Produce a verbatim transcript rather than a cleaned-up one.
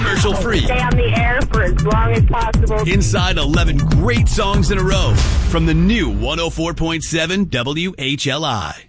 commercial free. Stay on the air for as long as possible. Inside eleven great songs in a row from the new one oh four point seven W H L I.